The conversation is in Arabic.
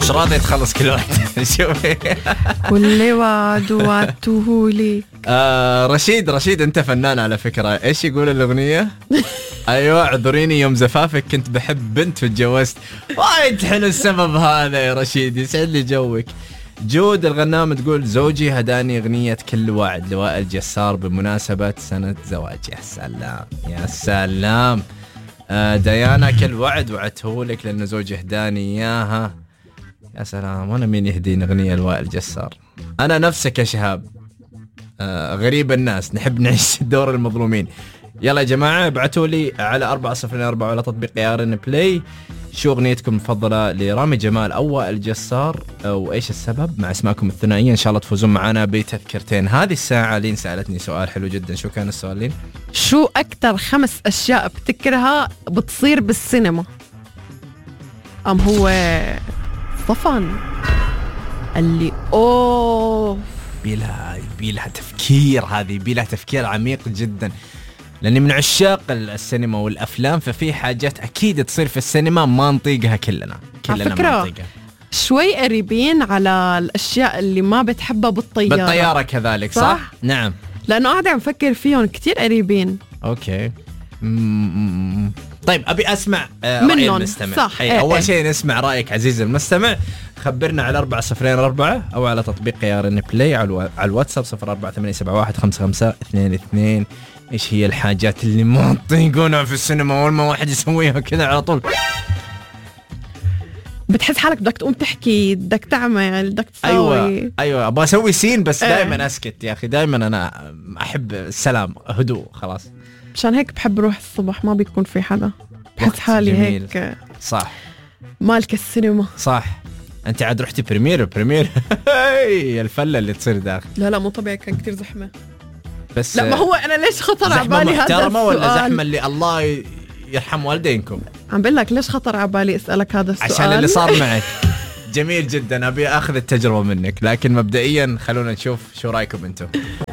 مش راضي تخلص كل وقت. شوفي كل وعد وعدته لي. رشيد انت فنان على فكرة. ايش يقول الأغنية؟ ايوه اعذريني يوم زفافك كنت بحب بنت وتجوزت. وايد حلو السبب هذا يا رشيد، يسعد لي جوك. جود الغنام تقول زوجي هداني أغنية كل وعد لوائل الجسار بمناسبة سنة زواج. يا سلام يا سلام. ديانا كل وعد وعدتهولك لأن زوجي هداني إياها. يا سلام. وانا مين يهديني أغنية لوائل الجسار؟ أنا نفسك يا شهاب. غريب الناس، نحب نعيش دور المظلومين. يلا يا جماعة ابعتوا لي على 4004 على تطبيق يارن بلاي شو أغنيتكم المفضلة لرامي جمال أو وائل الجسار وإيش السبب مع اسماءكم الثنائية. إن شاء الله تفوزون معنا بتذكرتين. هذه الساعة لين سألتني سؤال حلو جدا. شو كان السؤال لين؟ شو أكتر 5 أشياء بتكرهها بتصير بالسينما؟ هو صفن اللي بيلها تفكير. هذه بيلها تفكير عميق جدا، لأني من عشاق السينما والأفلام، ففي حاجات أكيد تصير في السينما ما نطيقها كلنا ما نطيقها. شوي قريبين على الأشياء اللي ما بتحبها بالطيارة كذلك صح؟ نعم، لأنه قاعد عم فكر فيهم كتير قريبين. أوكي. طيب أبي أسمع رأي المستمع. صح. أول شيء نسمع رأيك عزيزي المستمع. خبرنا على 4004 أو على تطبيق يارن بلاي على الواتساب 0488715522. إيش هي الحاجات اللي ما تطيقونها في السينما ولا ما واحد يسويها كذا على طول؟ بتحس حالك بدك تقوم تحكي، بدك تعمل، بدك تسوي. أيوة أبغى أسوي سين بس دائما أسكت يا أخي. دائما أنا أحب السلام هدوء خلاص. مشان هيك بحب روح الصبح ما بيكون في حدا، بحس حالي جميل. هيك صح مالك السينما صح. أنت عاد رحتي بريمير الفلة اللي تصير داخل. لا مو طبيعي، كان كتير زحمة. بس لا ما هو أنا ليش خطر على بالي هذا السؤال؟ زحمة ولا زحمة اللي الله يرحم والدينكم؟ عم بقول لك ليش خطر على بالي أسألك هذا السؤال عشان اللي صار معك. جميل جدا، أبي أخذ التجربة منك، لكن مبدئيا خلونا نشوف شو رأيكم أنتم.